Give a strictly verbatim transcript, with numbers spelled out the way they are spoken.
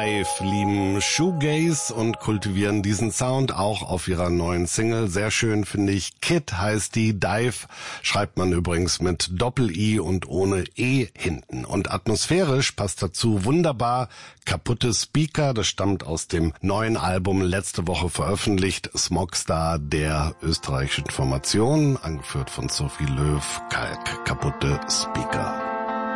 Dive lieben Shoegaze und kultivieren diesen Sound auch auf ihrer neuen Single. Sehr schön finde ich. Kid heißt die. Dive schreibt man übrigens mit Doppel-I und ohne E hinten. Und atmosphärisch passt dazu wunderbar Kaputte Speaker. Das stammt aus dem neuen Album, letzte Woche veröffentlicht, Smogstar der österreichischen Formation, angeführt von Sophie Löw, Kalk. Kaputte Speaker.